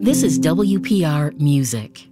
This is WPR Music.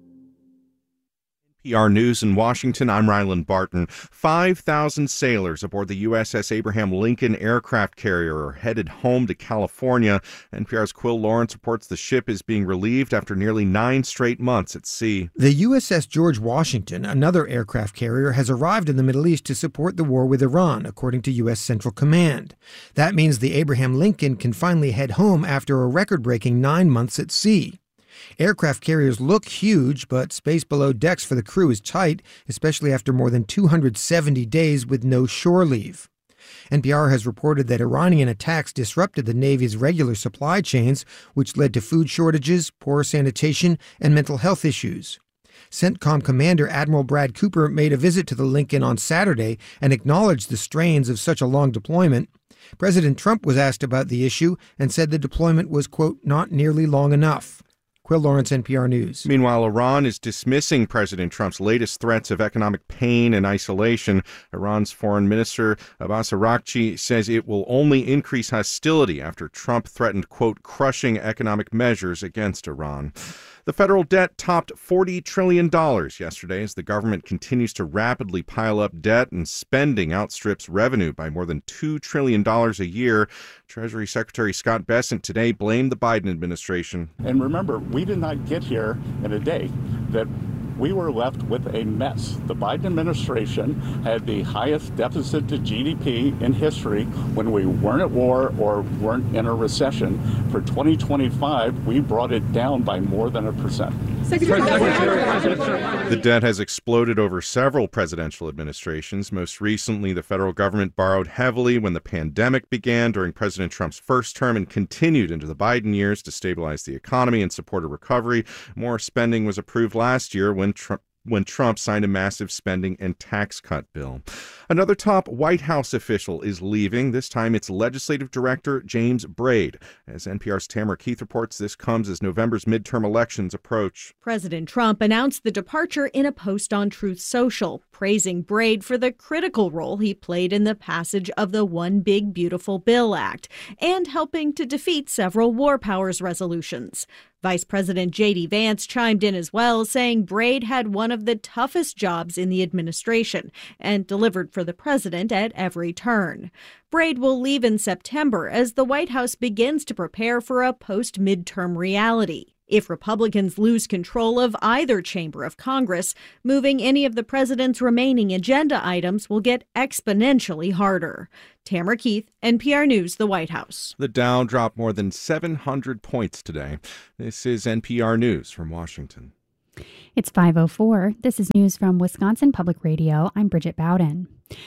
PR News in Washington, I'm Ryland Barton. 5,000 sailors aboard the USS Abraham Lincoln aircraft carrier are headed home to California. NPR's Quill Lawrence reports the ship is being relieved after nearly 9 straight months at sea. The USS George Washington, another aircraft carrier, has arrived in the Middle East to support the war with Iran, according to U.S. Central Command. That means the Abraham Lincoln can finally head home after a record-breaking 9 months at sea. Aircraft carriers look huge, but space below decks for the crew is tight, especially after more than 270 days with no shore leave. NPR has reported that Iranian attacks disrupted the Navy's regular supply chains, which led to food shortages, poor sanitation, and mental health issues. CENTCOM Commander Admiral Brad Cooper made a visit to the Lincoln on Saturday and acknowledged the strains of such a long deployment. President Trump was asked about the issue and said the deployment was, quote, not nearly long enough. Quill Lawrence, NPR News. Meanwhile, Iran is dismissing President Trump's latest threats of economic pain and isolation. Iran's Foreign Minister Abbas Araghchi says it will only increase hostility after Trump threatened, quote, crushing economic measures against Iran. The federal debt topped $40 trillion yesterday as the government continues to rapidly pile up debt and spending outstrips revenue by more than $2 trillion a year. Treasury Secretary Scott Bessent today blamed the Biden administration. And remember, we did not get here in a day. That we were left with a mess. The Biden administration had the highest deficit to GDP in history when we weren't at war or weren't in a recession. For 2025, we brought it down by more than 1%. The debt has exploded over several presidential administrations. Most recently, the federal government borrowed heavily when the pandemic began during President Trump's first term and continued into the Biden years to stabilize the economy and support a recovery. More spending was approved last year when Trump signed a massive spending and tax cut bill. Another top White House official is leaving. This time it's Legislative Director James Braid. As NPR's Tamara Keith reports, this comes as November's midterm elections approach. President Trump announced the departure in a post on Truth Social, praising Braid for the critical role he played in the passage of the One Big Beautiful Bill Act and helping to defeat several war powers resolutions. Vice President J.D. Vance chimed in as well, saying Braid had one of the toughest jobs in the administration and delivered for the president at every turn. Braid will leave in September as the White House begins to prepare for a post-midterm reality. If Republicans lose control of either chamber of Congress, moving any of the president's remaining agenda items will get exponentially harder. Tamara Keith, NPR News, the White House. The Dow dropped more than 700 points today. This is NPR News from Washington. It's 5:04. This is news from Wisconsin Public Radio. I'm Bridget Bowden.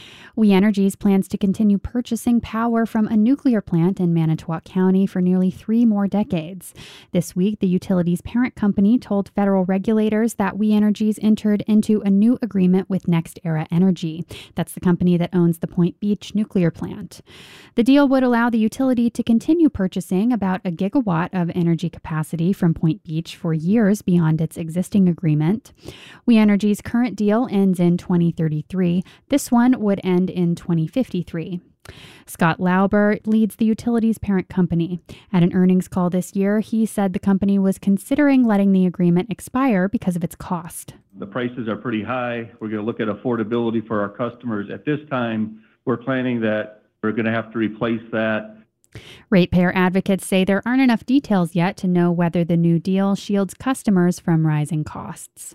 We Energies plans to continue purchasing power from a nuclear plant in Manitowoc County for nearly 3 more decades. This week, the utility's parent company told federal regulators that We Energies entered into a new agreement with NextEra Energy. That's the company that owns the Point Beach nuclear plant. The deal would allow the utility to continue purchasing about 1 gigawatt of energy capacity from Point Beach for years beyond its existing agreement. We Energies' current deal ends in 2033. This one would end in 2053. Scott Lauber leads the utility's parent company. At an earnings call this year, he said the company was considering letting the agreement expire because of its cost. The prices are pretty high. We're going to look at affordability for our customers. At this time, we're planning that we're going to have to replace that. Ratepayer advocates say there aren't enough details yet to know whether the new deal shields customers from rising costs.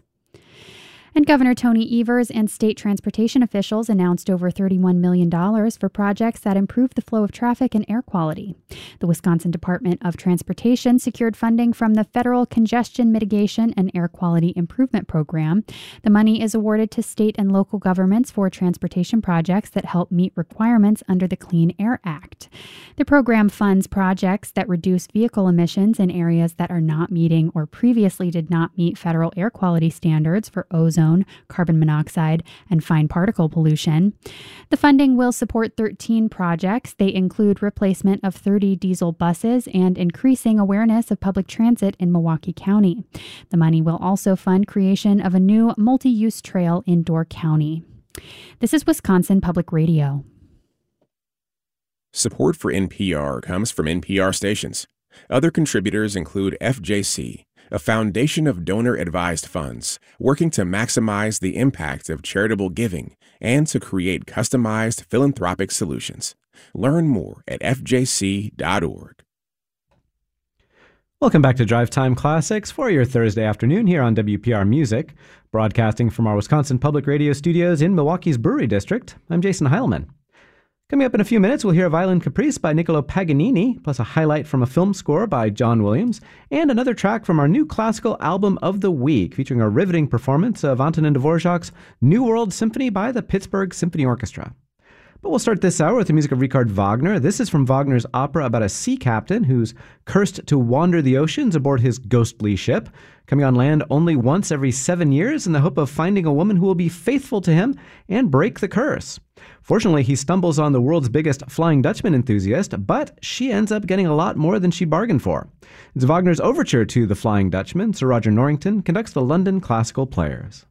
And Governor Tony Evers and state transportation officials announced over $31 million for projects that improve the flow of traffic and air quality. The Wisconsin Department of Transportation secured funding from the Federal Congestion Mitigation and Air Quality Improvement Program. The money is awarded to state and local governments for transportation projects that help meet requirements under the Clean Air Act. The program funds projects that reduce vehicle emissions in areas that are not meeting or previously did not meet federal air quality standards for ozone, carbon monoxide, and fine particle pollution. The funding will support 13 projects. They include replacement of 30 diesel buses and increasing awareness of public transit in Milwaukee County. The money will also fund creation of a new multi-use trail in Door County. This is Wisconsin Public Radio. Support for NPR comes from NPR stations. Other contributors include FJC, a foundation of donor-advised funds working to maximize the impact of charitable giving and to create customized philanthropic solutions. Learn more at fjc.org. Welcome back to Drive Time Classics for your Thursday afternoon here on WPR Music, broadcasting from our Wisconsin Public Radio studios in Milwaukee's Brewery District. I'm Jason Heilman. Coming up in a few minutes, we'll hear a Violin Caprice by Niccolo Paganini, plus a highlight from a film score by John Williams, and another track from our new classical album of the week, featuring a riveting performance of Antonin Dvorak's New World Symphony by the Pittsburgh Symphony Orchestra. But we'll start this hour with the music of Richard Wagner. This is from Wagner's opera about a sea captain who's cursed to wander the oceans aboard his ghostly ship, coming on land only once every 7 years in the hope of finding a woman who will be faithful to him and break the curse. Fortunately, he stumbles on the world's biggest Flying Dutchman enthusiast, but she ends up getting a lot more than she bargained for. It's Wagner's overture to the Flying Dutchman. Sir Roger Norrington conducts the London Classical Players.